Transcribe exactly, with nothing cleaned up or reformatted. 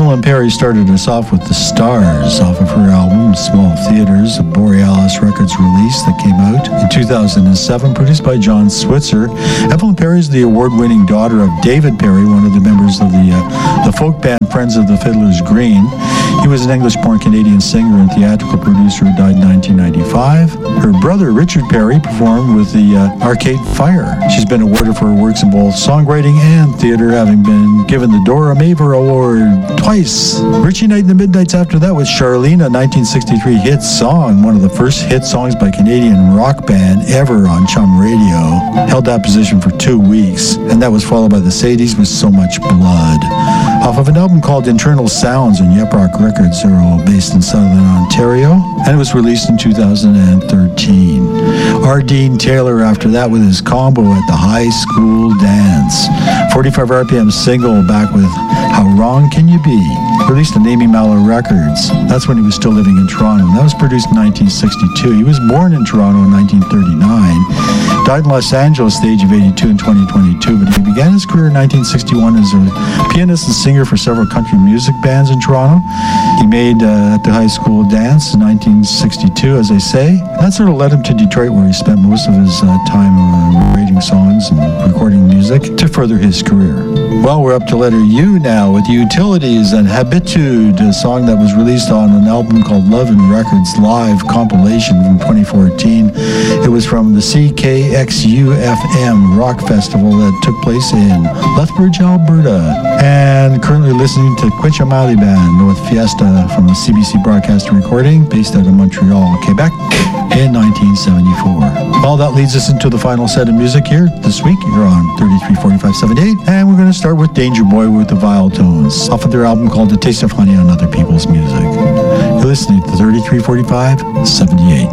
Evelyn Perry started us off with The Stars off of her album Small Theaters, a Borealis Records release that came out in two thousand seven, produced by John Switzer. Evelyn Perry is the award-winning daughter of David Perry, one of the members of the, uh, the folk band Friends of the Fiddler's Green. He was an English-born Canadian singer and theatrical producer who died in nineteen ninety-five. Her brother, Richard Perry, performed with the uh, Arcade Fire. She's been awarded for her works in both songwriting and theater, having been given the Dora Maver Award twice. Richie Night in the Midnights after that was Charlene, a nineteen sixty-three hit song, one of the first hit songs by a Canadian rock band ever on Chum Radio. Held that position for two weeks, and that was followed by the Sadies with So Much Blood. Off of an album called Internal Sounds on Yep Rock Records, they're all based in Sutherland, Ontario, and it was released in two thousand thirteen. R. Dean Taylor after that with his combo at the High School Dance. forty-five R P M single back with How Wrong Can You Be? Released on Amy Mallow Records. That's when he was still living in Toronto. That was produced in nineteen sixty-two. He was born in Toronto in nineteen thirty-nine. Died in Los Angeles at the age of eighty-two in twenty twenty-two, but he began his career in nineteen sixty-one as a pianist and singer for several country music bands in Toronto. He made uh, At the High School Dance in nineteen sixty-two, as I say. That sort of led him to Detroit, where he spent most of his uh, time uh, writing songs and recording music to further his career. Well, we're up to letter U now with Utilities and Habitude, a song that was released on an album called Love and Records Live compilation from twenty fourteen. It was from the C K X U F M Rock Festival that took place in Lethbridge, Alberta. And currently listening to Quinchamalie Band with Fiesta from the C B C Broadcasting Recording, based out of Montreal, Quebec, in nineteen seventy-four. Well, that leads us into the final set of music here this week. You're on thirty-three forty-five seventy-eight, and we're going to start with Danger Boy with the Vile Tones, off of their album called The Taste of Honey on Other People's Music. You're listening to thirty-three forty-five seventy-eight.